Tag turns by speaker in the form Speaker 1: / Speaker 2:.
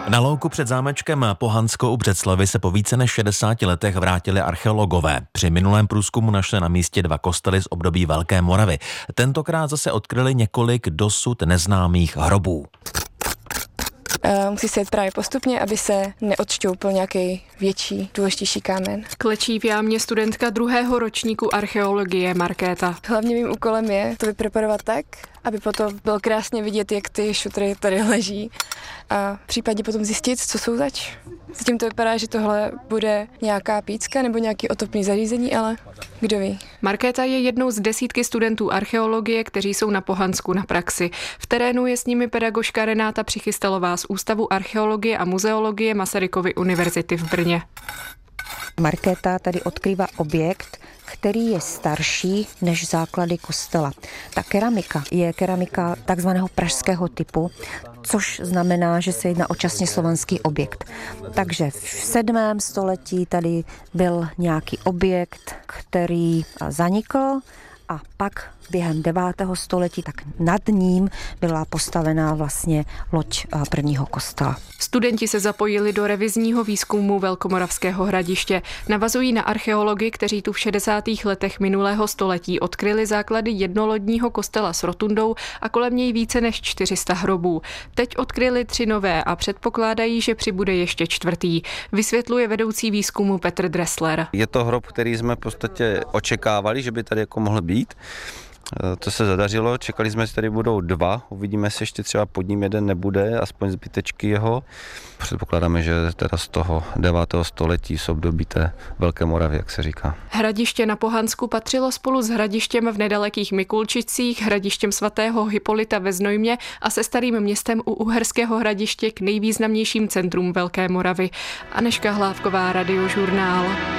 Speaker 1: Na louku před zámečkem Pohansko u Břeclavi se po více než 60 letech vrátili archeologové. Při minulém průzkumu našli na místě 2 kostely z období Velké Moravy. Tentokrát zase odkryli několik dosud neznámých hrobů.
Speaker 2: Musí se jet právě postupně, aby se neodšťoupil nějaký větší, důležitější kámen.
Speaker 3: Klečí v jámě studentka 2. ročníku archeologie Markéta.
Speaker 2: Hlavně mým úkolem je to vypreparovat tak, aby potom bylo krásně vidět, jak ty šutry tady leží a případně potom zjistit, co jsou zač. Zatím to vypadá, že tohle bude nějaká pícka nebo nějaký otopný zařízení, ale kdo ví.
Speaker 3: Markéta je jednou z desítky studentů archeologie, kteří jsou na Pohansku na praxi. V terénu je s nimi pedagožka Renáta Přichystalová z Ústavu archeologie a muzeologie Masarykovy univerzity v Brně.
Speaker 4: Markéta tady odkrývá objekt, který je starší než základy kostela. Ta keramika je keramika takzvaného pražského typu, což znamená, že se jedná o časně slovanský objekt. Takže v 7. století tady byl nějaký objekt, který zanikl a pak během 9. století, tak nad ním byla postavená vlastně loď prvního kostela.
Speaker 3: Studenti se zapojili do revizního výzkumu Velkomoravského hradiště. Navazují na archeology, kteří tu v 60. letech minulého století odkryli základy jednolodního kostela s rotundou a kolem něj více než 400 hrobů. Teď odkryli 3 nové a předpokládají, že přibude ještě 4. Vysvětluje vedoucí výzkumu Petr Dressler.
Speaker 5: Je to hrob, který jsme v podstatě očekávali, že by tady jako mohl být. To se zadařilo, čekali jsme, že tady budou 2, uvidíme, jestli ještě třeba pod ním jeden nebude, aspoň zbytečky jeho. Předpokládáme, že teda z toho 9. století z období té Velké Moravy, jak se říká.
Speaker 3: Hradiště na Pohansku patřilo spolu s hradištěm v nedalekých Mikulčicích, hradištěm svatého Hippolyta ve Znojmě a se Starým Městem u Uherského Hradiště k nejvýznamnějším centrům Velké Moravy. Anežka Hlávková, Radiožurnál.